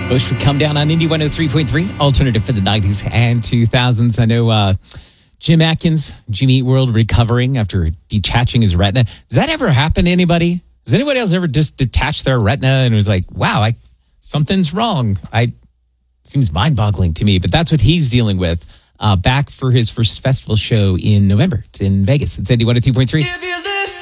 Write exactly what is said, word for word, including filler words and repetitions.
Bush would come down on Indie one oh three point three, alternative for the nineties and two thousands. I know uh, Jim Atkins, Jimmy Eat World, recovering after detaching his retina. Does that ever happen to anybody? Has anybody else ever just detached their retina and was like, wow, I, something's wrong? I seems mind-boggling to me, but that's what he's dealing with. Uh, back for his first festival show in November. It's in Vegas. It's Indie one oh three point three.